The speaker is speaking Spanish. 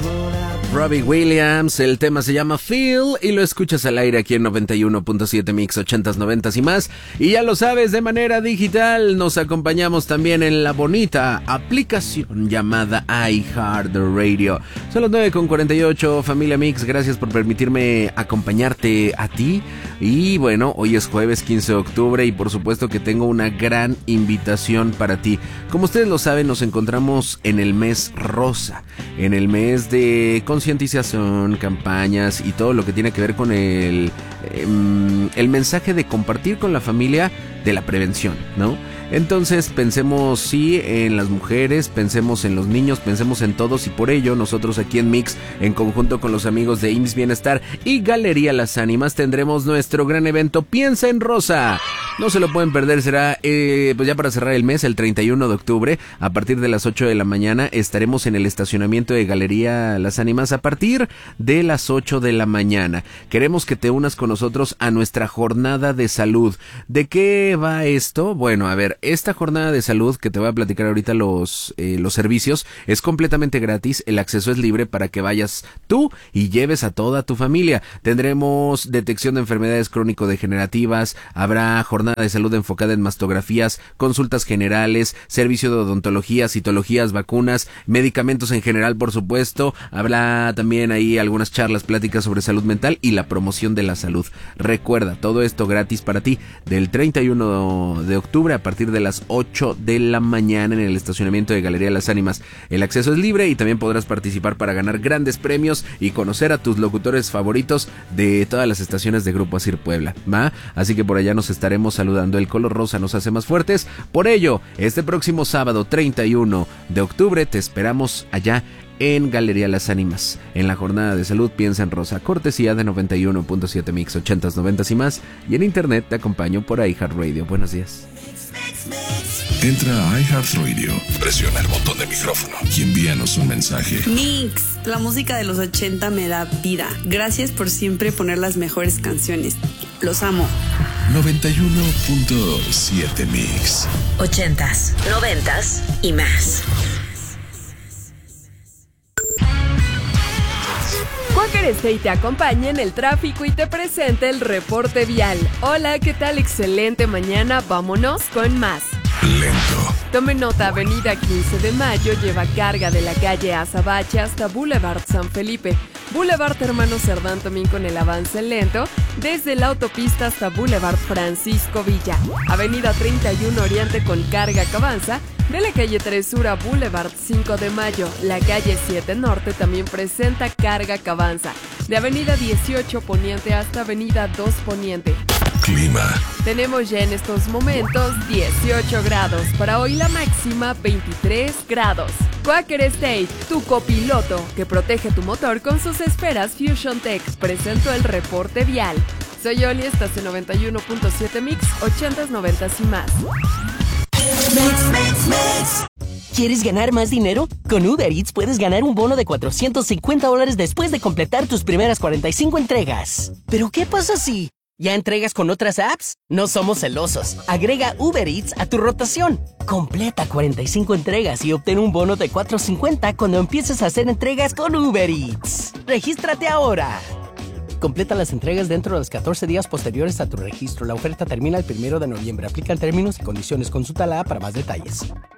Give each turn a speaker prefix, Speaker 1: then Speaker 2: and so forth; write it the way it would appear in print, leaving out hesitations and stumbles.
Speaker 1: Robbie Williams, el tema se llama Feel y lo escuchas al aire aquí en 91.7 Mix 80s, 90s y más. Y ya lo sabes, de manera digital nos acompañamos también en la bonita aplicación llamada iHeartRadio. Son las 9:48, familia Mix, gracias por permitirme acompañarte a ti. Y bueno, hoy es jueves 15 de octubre y por supuesto que tengo una gran invitación para ti. Como ustedes lo saben, nos encontramos en el mes rosa, en el mes de concientización, campañas y todo lo que tiene que ver con el mensaje de compartir con la familia de la prevención, ¿no? Entonces pensemos sí en las mujeres, pensemos en los niños, pensemos en todos y por ello nosotros aquí en Mix, en conjunto con los amigos de IMSS Bienestar y Galería Las Ánimas, tendremos nuestro gran evento Piensa en Rosa. No se lo pueden perder, será pues ya para cerrar el mes, el 31 de octubre, a partir de las 8 de la mañana, estaremos en el estacionamiento de Galería Las Ánimas a partir de las 8 de la mañana. Queremos que te unas con nosotros a nuestra jornada de salud. ¿De qué va esto? Bueno, a ver, esta jornada de salud que te voy a platicar ahorita los servicios es completamente gratis, el acceso es libre para que vayas tú y lleves a toda tu familia. Tendremos detección de enfermedades crónico-degenerativas, habrá jornada de salud enfocada en mastografías, consultas generales, servicio de odontología, citologías, vacunas, medicamentos en general, por supuesto. Habrá también ahí algunas charlas, pláticas sobre salud mental y la promoción de la salud. Recuerda, todo esto gratis para ti del 31 de octubre a partir de las 8 de la mañana en el estacionamiento de Galería Las Ánimas. El acceso es libre y también podrás participar para ganar grandes premios y conocer a tus locutores favoritos de todas las estaciones de Grupo Asir Puebla, ¿va? Así que por allá nos estaremos saludando. El color rosa nos hace más fuertes. Por ello, este próximo sábado 31 de octubre te esperamos allá en Galería Las Ánimas, en la jornada de salud Piensa en Rosa, cortesía de 91.7 Mix 80s, 90s y más, y en internet te acompaño por iHeartRadio. Buenos días.
Speaker 2: Entra a iHeartRadio, presiona el botón de micrófono y envíanos un mensaje.
Speaker 3: Mix, la música de los 80 me da vida. Gracias por siempre poner las mejores canciones. Los amo.
Speaker 2: 91.7 Mix
Speaker 4: 80s, 90s y más.
Speaker 5: Quaker State te acompaña en el tráfico y te presenta el reporte vial. Hola, ¿qué tal? Excelente mañana, vámonos con más.
Speaker 2: Lento.
Speaker 5: Tome nota, avenida 15 de Mayo lleva carga de la calle Azabache hasta Boulevard San Felipe. Boulevard Hermano Cerdán también con el avance lento, desde la autopista hasta Boulevard Francisco Villa. Avenida 31 Oriente con carga que avanza, de la calle 3 Sur a Boulevard 5 de Mayo. La calle 7 Norte también presenta carga que avanza, de avenida 18 Poniente hasta avenida 2 Poniente.
Speaker 2: Clima.
Speaker 5: Tenemos ya en estos momentos 18 grados. Para hoy la máxima 23 grados. Quaker State, tu copiloto que protege tu motor con sus esferas Fusion Tech, presentó el reporte vial. Soy Oli, estás en 91.7 Mix, 80s, 90s y más.
Speaker 6: ¿Quieres ganar más dinero? Con Uber Eats puedes ganar un bono de $450 después de completar tus primeras 45 entregas. ¿Pero qué pasa si ya entregas con otras apps? No somos celosos. Agrega Uber Eats a tu rotación. Completa 45 entregas y obtén un bono de $450 cuando empieces a hacer entregas con Uber Eats. ¡Regístrate ahora! Completa las entregas dentro de los 14 días posteriores a tu registro. La oferta termina el 1 de noviembre. Aplican términos y condiciones. Consulta la app para más detalles.